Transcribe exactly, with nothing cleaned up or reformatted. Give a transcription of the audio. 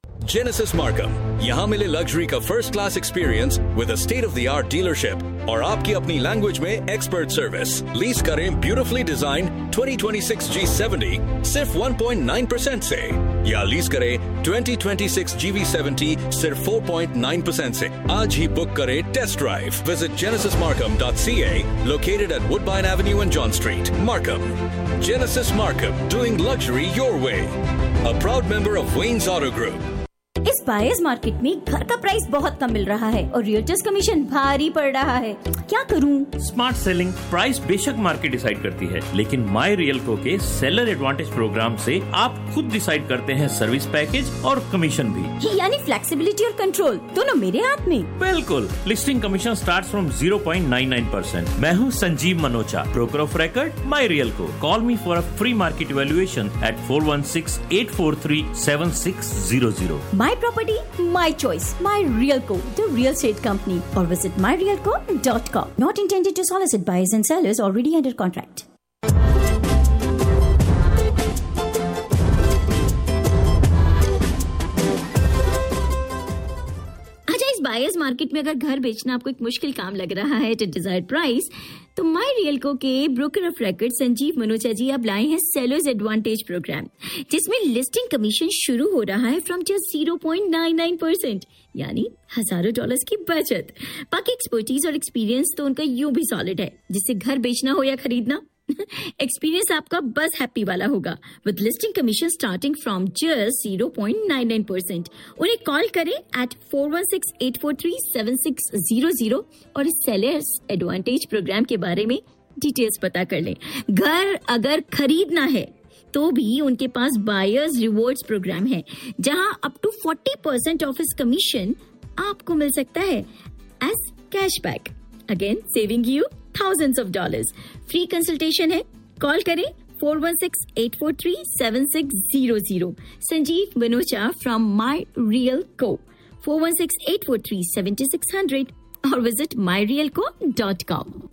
Genesis Markham, यहाँ मिले luxury का first class experience with a state of the art dealership और आपकी अपनी लैंग्वेज में एक्सपर्ट सर्विस। लीज करें beautifully design twenty twenty six जी सेवेंटी सिर्फ वन पॉइंट नाइन परसेंट से, या लीज करें twenty twenty six ji we seventy सिर्फ फोर पॉइंट नाइन परसेंट से। आज ही बुक करें test drive. Visit genesis Markham dot C A, located at वुडबाइन Avenue and John street, Markham. Genesis Markham, doing luxury your way. A proud member of Wayne's Auto Group. इस buyers market में घर का price बहुत कम मिल रहा है और realtors commission भारी पड़ रहा है। क्या करूं? स्मार्ट सेलिंग प्राइस बेशक मार्केट डिसाइड करती है, लेकिन माई रियल्को के सेलर एडवांटेज प्रोग्राम से आप खुद डिसाइड करते हैं सर्विस पैकेज और कमीशन भी। यानी फ्लेक्सिबिलिटी और कंट्रोल दोनों मेरे हाथ में। बिल्कुल। Listing commission start from zero point nine nine percent. मैं हूँ Sanjeev Manocha, broker of record my रियल्को। Call me for a free market evaluation eight four one six eight four three seven six zero zero. My property, my choice. My Realco, the real estate company. Or visit my realco dot com. Not intended to solicit buyers and sellers already under contract. Buyers market में अगर घर बेचना आपको एक मुश्किल काम लग रहा है एट डिजायर्ड प्राइस, तो माई रियल्को के broker of record Sanjeev Manocha जी अब लाए हैं सेलर्स एडवांटेज प्रोग्राम, जिसमें लिस्टिंग कमीशन शुरू हो रहा है from just zero point nine nine percent, यानी हजारों डॉलर्स की बचत। बाकी एक्सपर्टीज और एक्सपीरियंस तो उनका यूं भी सॉलिड है, जिससे घर बेचना हो या खरीदना एक्सपीरियंस आपका बस हैप्पी वाला होगा। With listing commission starting from just zero point nine nine percent. उन्हें कॉल करें eight four one six eight four three seven six zero zero और इस सेलर्स एडवांटेज प्रोग्राम के बारे में डिटेल्स पता कर लें। घर अगर खरीदना है तो भी उनके पास बायर्स रिवॉर्ड्स प्रोग्राम है, जहां up to forty percent of इस कमीशन आपको मिल सकता है as cashback, again saving you thousands of dollars. Free consultation है, कॉल करें four one six eight four three seven six zero zero. Sanjeev Manocha from my real को, four one six eight four three seven six hundred, और visit my real co dot com.